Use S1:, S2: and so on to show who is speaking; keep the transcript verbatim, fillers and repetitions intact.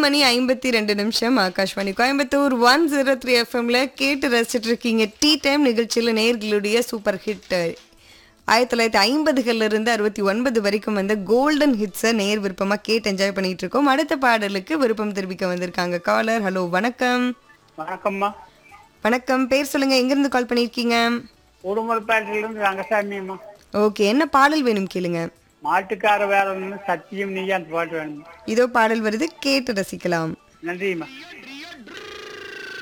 S1: மணி ஐம்பத்தி ரெண்டு நிமிஷம் Akashvani Coimbatore one zero three எஃப்எம்ல கேட்டு ரசிச்சிட்டு இருக்கீங்க. டீ டைம் நிகழ்ச்சியில் நேர்களுடைய சூப்பர் ஹிட் ஆயிரத்தி தொள்ளாயிரத்தி ஐம்பதுகள்ல இருந்து அறுபத்தி ஒன்பது வரைக்கும் வந்து கோல்டன் ஹிட்ஸை நேர் விருப்பமா கேட்டு என்ஜாய் பண்ணிட்டு இருக்கோம். அடுத்த பாடலுக்கு விருப்பம் தெரிவிக்க வந்திருக்காங்க காலர். ஹலோ, வணக்கம்.
S2: வணக்கம்மா.
S1: வணக்கம், பேர் சொல்லுங்க, எங்கிருந்து கால் பண்ணிருக்கீங்க?
S2: உடுமலைப்பேட்டையிலிருந்து ரங்கசாமி அம்மா.
S1: ஓகே, என்ன பாடல் வேணும் கேளுங்க.
S2: மாட்டுக்கார வேலை சத்தியம் நீயா அந்த பாட்டு வேணும்.
S1: இதோ பாடல் வருது, கேட்டு ரசிக்கலாம்.
S2: நன்றிம்மா.